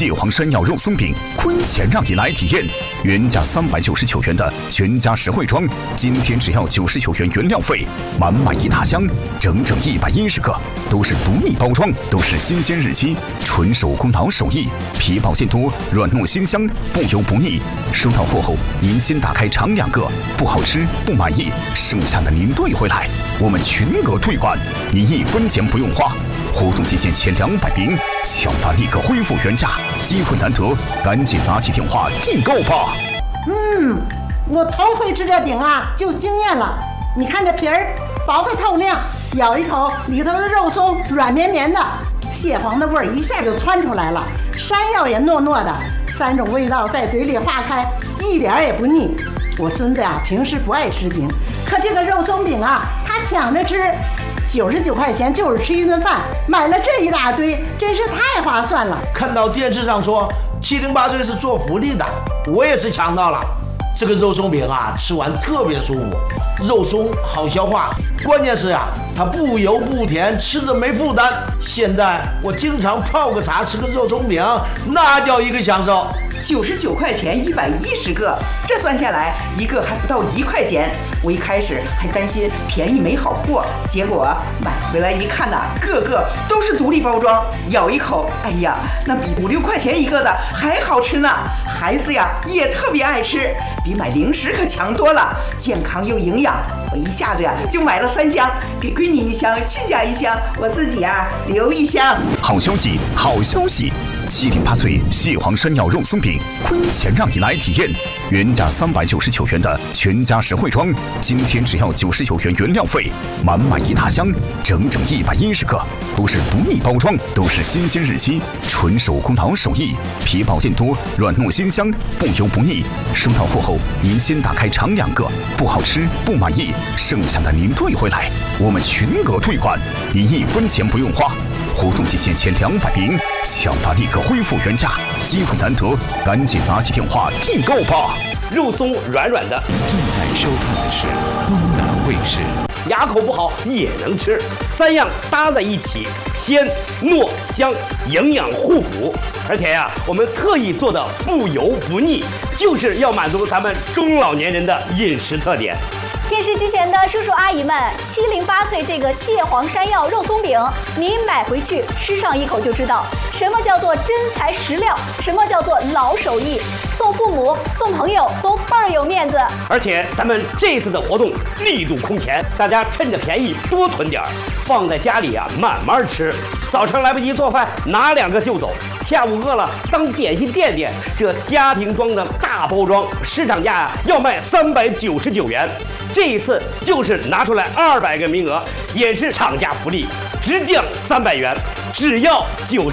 蟹黄山药肉松饼，亏钱让你来体验。原价399元的全家实惠装，今天只要99元原料费，满满一大箱，整整110个，都是独立包装，都是新鲜日期，纯手工老手艺，皮薄馅多，软糯鲜香，不油不腻。收到货后，您先打开尝2个，不好吃不满意，剩下的您兑回来，我们全额退款，您1分钱不用花。活动期限前200名，抢发立刻恢复原价，机会难得，赶紧拿起电话订购吧。 我头回吃这饼啊，就惊艳了。你看这皮儿薄的透亮，咬一口里头的肉松软绵绵的，蟹黄的味儿一下就窜出来了，山药也糯糯的，3种味道在嘴里化开，一点也不腻。我孙子呀，平时不爱吃饼，可这个肉松饼啊，他抢着吃。99块钱就是吃一顿饭，买了这一大堆，真是太划算了。 看到电视上说708岁是做福利的，我也是抢到了。这个肉松饼啊，吃完特别舒服，肉松好消化，关键是啊，它不油不甜，吃着没负担。现在我经常泡个茶，吃个肉松饼，那叫一个享受。 99块钱110个，这算下来一个还不到1块钱。我一开始还担心便宜没好货，结果买回来一看呐，个个都是独立包装，咬一口，哎呀，那比5、6块钱一个的还好吃呢。孩子呀也特别爱吃，比买零食可强多了，健康又营养。我一下子呀就买了3箱，给闺女1箱，亲家1箱，我自己呀留1箱。 好消息，好消息！708岁蟹黄山药肉松饼，亏钱让你来体验。原价399元的全家实惠装，今天只要99元原料费，满满一大箱，整整110个，都是独立包装，都是新鲜日期，纯手工老手艺，皮薄馅多，软糯鲜香，不油不腻。收到货后，您先打开尝2个，不好吃不满意，剩下的您兑回来，我们全额退款，您1分钱不用花。活动期限前200名，抢发立刻恢复原价，机会难得，赶紧拿起电话订购吧。 肉松软软的。 正在收看的是东南卫视。 牙口不好也能吃，3样搭在一起，鲜糯香，营养互补。而且呀，我们特意做的不油不腻，就是要满足咱们中老年人的饮食特点。 电视机前的叔叔阿姨们，708岁这个蟹黄山药肉松饼，您买回去吃上一口就知道，什么叫做真材实料，什么叫做老手艺，送父母送朋友都倍儿有面子。 而且咱们这次的活动力度空前，大家趁着便宜多囤点儿，放在家里啊慢慢吃。早上来不及做饭，拿2个就走；下午饿了当点心垫垫。这家庭装的大包装，市场价啊要卖399元。这一次就是拿出来200个名额，也是厂家福利，直降300元，只要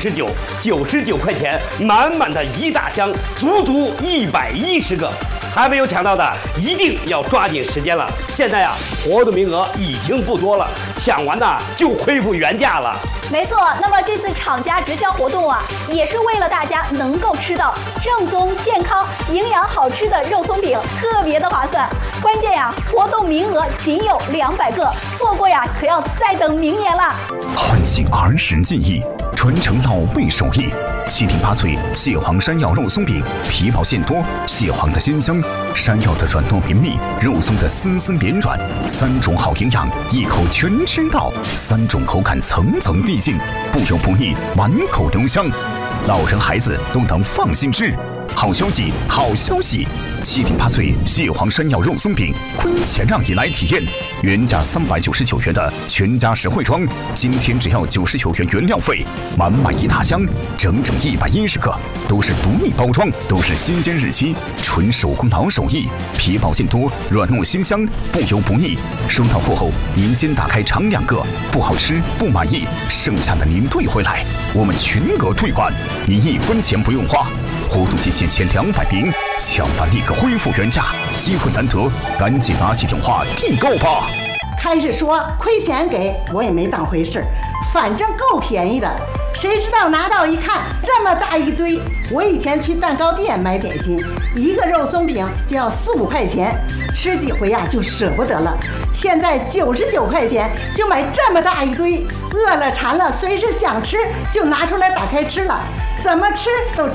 99块钱，满满的一大箱，足足110个。还没有抢到的，一定要抓紧时间了。现在啊，活动名额已经不多了，抢完呢就恢复原价了。 没错，那么这次厂家直销活动啊，也是为了大家能够吃到正宗、健康、营养好吃的肉松饼，特别的划算。关键呀，活动名额仅有200个，错过呀可要再等明年了。 唤醒儿时记忆，传承老辈手艺。708岁蟹黄山药肉松饼，皮薄馅多，蟹黄的鲜香，山药的软糯绵密，肉松的丝丝绵软，3种好营养，一口全吃到，3种口感层层递进，不油不腻，满口留香，老人孩子都能放心吃。好消息，好消息！708岁蟹黄山药肉松饼，亏钱让你来体验。原价399元的全家实惠装，今天只要99元原料费，满满一大箱，整整110个，都是独立包装，都是新鲜日期，纯手工老手艺，皮薄馅多，软糯鲜香，不油不腻。收到货后，您先打开尝2个，不好吃不满意，剩下的您兑回来，我们全额退款，您1分钱不用花。活动期限前200名，抢发立刻恢复原价，机会难得，赶紧拿起电话订购吧。 开始说亏钱给我也没当回事，反正够便宜的。谁知道拿到一看这么大一堆，我以前去蛋糕店买点心，一个肉松饼就要4、5块钱，吃几回呀就舍不得了。现在99块钱就买这么大一堆，饿了馋了随时想吃就拿出来打开吃了，怎么吃都